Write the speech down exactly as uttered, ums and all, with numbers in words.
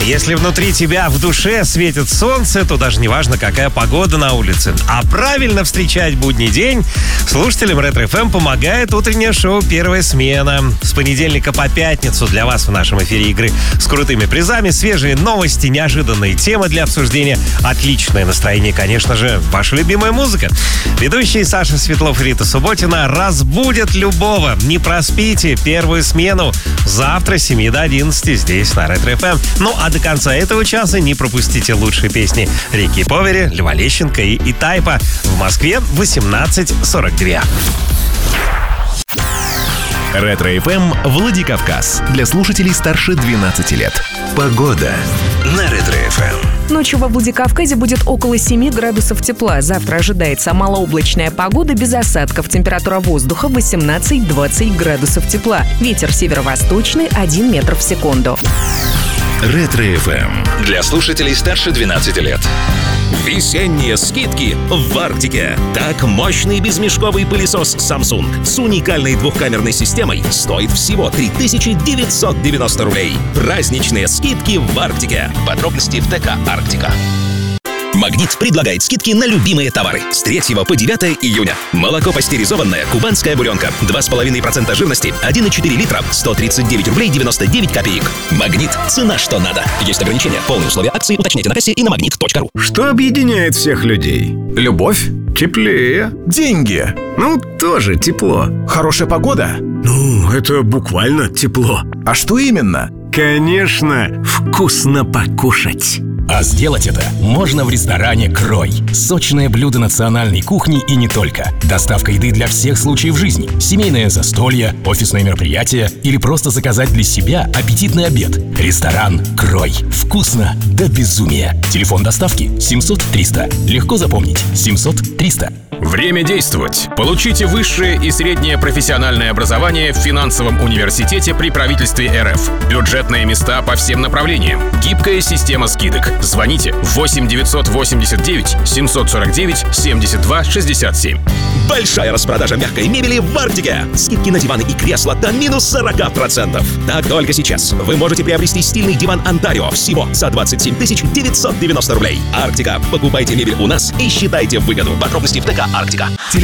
Если внутри тебя в душе светит солнце, то даже не важно, какая погода на улице. А правильно встречать будний день слушателям Ретро-эф эм помогает утреннее шоу «Первая смена». С понедельника по пятницу для вас в нашем эфире игры с крутыми призами, свежие новости, неожиданные темы для обсуждения, отличное настроение, конечно же, ваша любимая музыка. Ведущие Саша Светлов и Рита Субботина разбудят любого. Не проспите первую смену завтра с семи до одиннадцати здесь на Ретро-эф эм. Ну а до конца этого часа не пропустите лучшие песни Рики Повери, Льва Лещенко и, и Тайпа. В Москве восемнадцать сорок два. Ретро-эф эм Владикавказ. Для слушателей старше двенадцати лет. Погода на Ретро-эф эм. Ночью во Владикавказе будет около семи градусов тепла. Завтра ожидается малооблачная погода без осадков. Температура воздуха восемнадцать-двадцать градусов тепла. Ветер северо-восточный один метр в секунду. Ретро-эф эм. Для слушателей старше двенадцати лет. Весенние скидки в Арктике. Так, мощный безмешковый пылесос Samsung с уникальной двухкамерной системой стоит всего три тысячи девятьсот девяносто рублей. Праздничные скидки в Арктике. Подробности в ТК «Арктика». «Магнит» предлагает скидки на любимые товары с третьего по девятое июня. Молоко пастеризованное «Кубанская буренка» два с половиной процента жирности, один и четыре литра, сто тридцать девять рублей девяносто девять копеек. «Магнит» — цена что надо. Есть ограничения. Полные условия акции уточните на кассе и на магнит точка ру. Что объединяет всех людей? Любовь? Теплее. Деньги? Ну, тоже тепло. Хорошая погода? Ну, это буквально тепло. А что именно? Конечно, вкусно покушать. А сделать это можно в ресторане «Крой». Сочное блюдо национальной кухни и не только. Доставка еды для всех случаев жизни. Семейное застолье, офисное мероприятие или просто заказать для себя аппетитный обед. Ресторан «Крой». Вкусно до безумия. Телефон доставки семьсот триста. Легко запомнить. семьсот триста. Время действовать. Получите высшее и среднее профессиональное образование в финансовом университете при правительстве эр эф. Бюджетные места по всем направлениям. Гибкая система скидок. Звоните восемь девятьсот восемьдесят девять семьсот сорок девять семьдесят два шестьдесят семь. Большая распродажа мягкой мебели в Арктике. Скидки на диваны и кресла до минус сорок процентов. Так только сейчас вы можете приобрести стильный диван Онтарио всего за двадцать семь тысяч девятьсот девяносто рублей. Арктика. Покупайте мебель у нас и считайте выгоду. Подробности в ТК «Арктика».